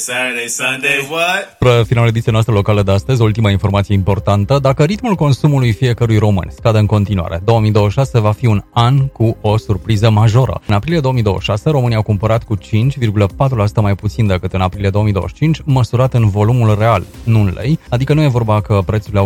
Saturday, Sunday, what? Spre finalul ediției noastre locale de astăzi, ultima informație importantă, dacă ritmul consumului fiecărui român scade în continuare, 2026 va fi un an cu o surpriză majoră. În aprilie 2026, România a cumpărat cu 5,4% mai puțin decât în aprilie 2025, măsurat în volumul real, nu în lei, adică nu e vorba că prețurile au